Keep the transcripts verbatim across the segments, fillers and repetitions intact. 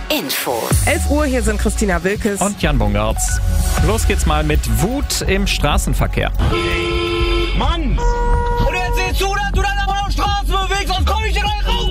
Infos. elf Uhr, hier sind Christina Wilkes und Jan Bungartz. Los geht's mal mit Wut im Straßenverkehr. Mann! Und jetzt siehst du, dass du dann aber noch Straßen bewegst, sonst komm ich dir gleich raus!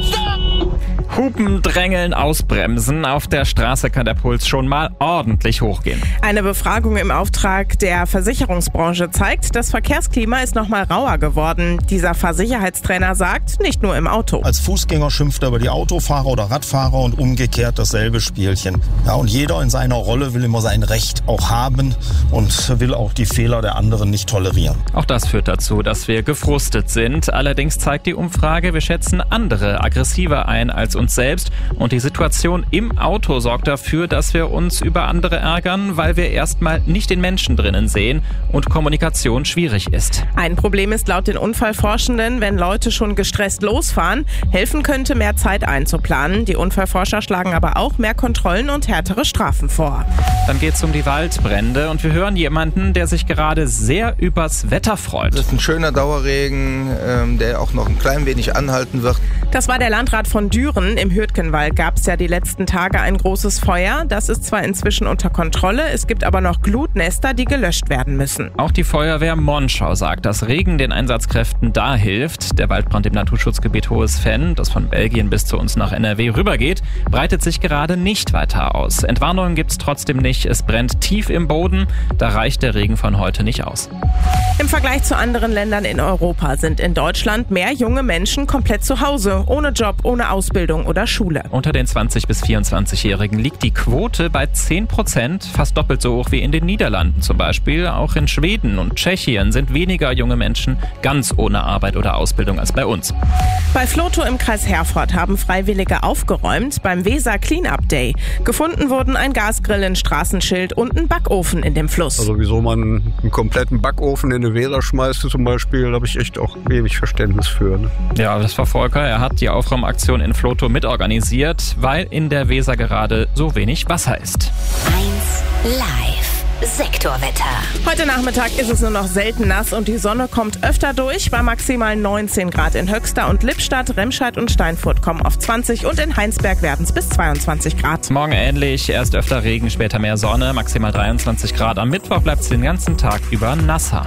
Hupen, drängeln, ausbremsen. Auf der Straße kann der Puls schon mal ordentlich hochgehen. Eine Befragung im Auftrag der Versicherungsbranche zeigt, das Verkehrsklima ist noch mal rauer geworden. Dieser Fahrsicherheitstrainer sagt, nicht nur im Auto. Als Fußgänger schimpft er über die Autofahrer oder Radfahrer und umgekehrt dasselbe Spielchen. Ja, und jeder in seiner Rolle will immer sein Recht auch haben und will auch die Fehler der anderen nicht tolerieren. Auch das führt dazu, dass wir gefrustet sind. Allerdings zeigt die Umfrage, wir schätzen andere aggressiver ein als uns selbst. Und die Situation im Auto sorgt dafür, dass wir uns über andere ärgern, weil wir erstmal nicht den Menschen drinnen sehen und Kommunikation schwierig ist. Ein Problem ist laut den Unfallforschenden, wenn Leute schon gestresst losfahren, helfen könnte, mehr Zeit einzuplanen. Die Unfallforscher schlagen aber auch mehr Kontrollen und härtere Strafen vor. Dann geht's um die Waldbrände und wir hören jemanden, der sich gerade sehr übers Wetter freut. Das ist ein schöner Dauerregen, ähm, der auch noch ein klein wenig anhalten wird. Das war der Landrat von Düren. Im Hürtgenwald gab es ja die letzten Tage ein großes Feuer. Das ist zwar inzwischen unter Kontrolle, es gibt aber noch Glutnester, die gelöscht werden müssen. Auch die Feuerwehr Monschau sagt, dass Regen den Einsatzkräften da hilft. Der Waldbrand im Naturschutzgebiet Hohes Venn, das von Belgien bis zu uns nach N R W rübergeht, breitet sich gerade nicht weiter aus. Entwarnungen gibt's trotzdem nicht. Es brennt tief im Boden. Da reicht der Regen von heute nicht aus. Im Vergleich zu anderen Ländern in Europa sind in Deutschland mehr junge Menschen komplett zu Hause, ohne Job, ohne Ausbildung oder Schule. Unter den zwanzig- bis vierundzwanzigjährigen liegt die Quote bei zehn Prozent, fast doppelt so hoch wie in den Niederlanden zum Beispiel. Auch in Schweden und Tschechien sind weniger junge Menschen ganz ohne Arbeit oder Ausbildung als bei uns. Bei Vlotho im Kreis Herford haben Freiwillige aufgeräumt beim Weser Cleanup Day. Gefunden wurden ein Gasgrill, ein Straßenschild und ein Backofen in dem Fluss. Also wieso man einen kompletten Backofen in eine Weser schmeißt zum Beispiel, da habe ich echt auch ewig Verständnis für. Ne? Ja, das war Volker. Er hat die Aufräumaktion in Vlotho mitorganisiert, weil in der Weser gerade so wenig Wasser ist. eins live. Sektorwetter. Heute Nachmittag ist es nur noch selten nass und die Sonne kommt öfter durch. Bei maximal neunzehn Grad in Höxter und Lippstadt, Remscheid und Steinfurt kommen auf zwanzig und in Heinsberg werden es bis zweiundzwanzig Grad. Morgen ähnlich, erst öfter Regen, später mehr Sonne, maximal dreiundzwanzig Grad. Am Mittwoch bleibt es den ganzen Tag über nasser.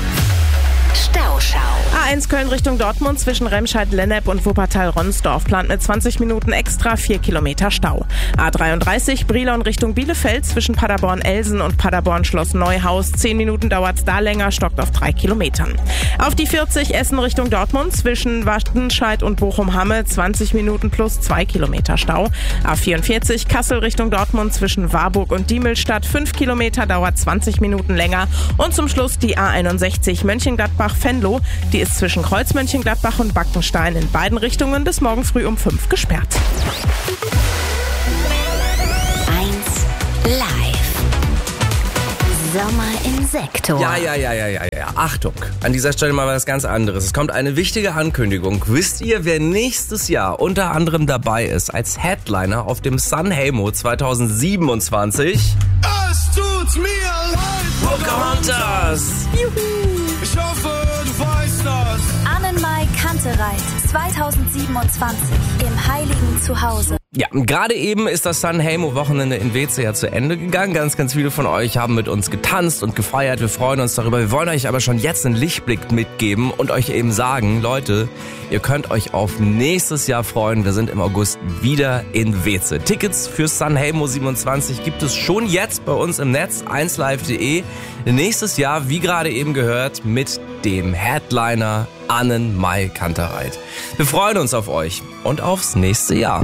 Stauschau. A eins Köln Richtung Dortmund zwischen Remscheid-Lennep und Wuppertal-Ronsdorf plant mit zwanzig Minuten extra vier Kilometer Stau. A dreiunddreißig Brilon Richtung Bielefeld zwischen Paderborn-Elsen und Paderborn-Schloss Neuhaus. zehn Minuten dauert es da länger, stockt auf drei Kilometern. Auf die vierzig Essen Richtung Dortmund zwischen Wattenscheid und Bochum-Hamme zwanzig Minuten plus zwei Kilometer Stau. A vierundvierzig Kassel Richtung Dortmund zwischen Warburg und Diemelstadt fünf Kilometer, dauert zwanzig Minuten länger. Und zum Schluss die A einundsechzig Mönchengladbach-Venlo. Die ist zwischen Kreuz Mönchengladbach und Backenstein in beiden Richtungen bis morgen früh um fünf gesperrt. eins live. Sommer im Sektor. Ja, ja, ja, ja, ja, ja. Achtung. An dieser Stelle mal was ganz anderes. Es kommt eine wichtige Ankündigung. Wisst ihr, wer nächstes Jahr unter anderem dabei ist als Headliner auf dem Sanremo zweitausendsiebenundzwanzig? Es tut mir leid. Pocahontas. Ich hoffe, du weißt das. Annenmai Kantereit zweitausendsiebenundzwanzig im Heiligen Zuhause. Ja, gerade eben ist das Sanremo-Wochenende in Weeze ja zu Ende gegangen. Ganz, ganz viele von euch haben mit uns getanzt und gefeiert. Wir freuen uns darüber. Wir wollen euch aber schon jetzt einen Lichtblick mitgeben und euch eben sagen, Leute, ihr könnt euch auf nächstes Jahr freuen. Wir sind im August wieder in Weeze. Tickets für Sanremo siebenundzwanzig gibt es schon jetzt bei uns im Netz, eins live punkt de. Nächstes Jahr, wie gerade eben gehört, mit dem Headliner Annenmai Kantereit. Wir freuen uns auf euch und aufs nächste Jahr.